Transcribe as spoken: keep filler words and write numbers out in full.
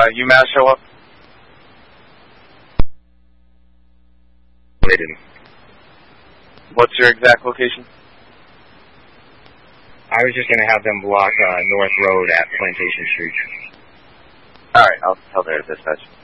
uh, UMass show up? They didn't. What's your exact location? I was just going to have them block uh, North Road at Plantation Street. All right, I'll tell their dispatch.